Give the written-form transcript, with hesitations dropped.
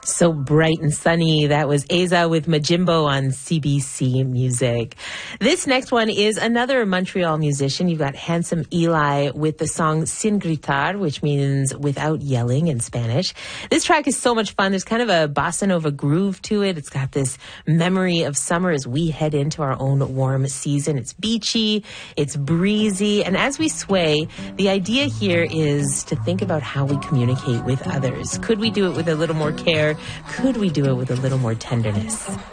So bright and sunny. That was Eza with Majimbo on CBC Music. This next one is another Montreal musician. You've got Handsome Eli with the song Sin Gritar, which means without yelling in Spanish. This track is so much fun. There's kind of a bossa nova groove to it. It's got this memory of summer as we head into our own warm season. It's beachy, it's breezy, and as we sway, the idea here is to think about how we communicate with others. Could we do it with a little more care? Could we do it with a little more tenderness?